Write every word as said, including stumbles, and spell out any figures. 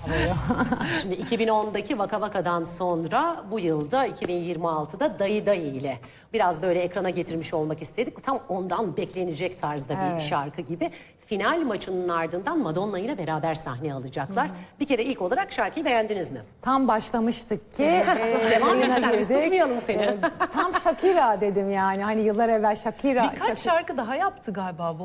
Şimdi iki bin ondaki Vaka Vaka'dan sonra bu yılda iki bin yirmi altıda Dayı Dayı ile biraz böyle ekrana getirmiş olmak istedik. Tam ondan beklenecek tarzda bir Evet. şarkı gibi. Final maçının ardından Madonna ile beraber sahne alacaklar. Bir kere ilk olarak şarkıyı beğendiniz mi? Tam başlamıştık ki e, Devam et yayına sen, biz girdik. tutmayalım seni. E, tam Shakira dedim yani. Hani yıllar evvel Shakira. Birkaç Shakira- şarkı daha yaptı galiba bu